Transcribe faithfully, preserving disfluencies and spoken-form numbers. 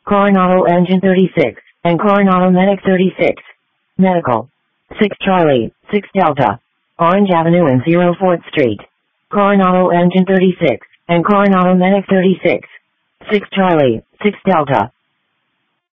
Coronado Engine thirty-six, and Coronado Medic thirty-six. Medical. six Charlie, six Delta. Orange Avenue and zero fourth Street. Coronado Engine thirty-six, and Coronado Medic thirty-six. six Charlie, six Delta.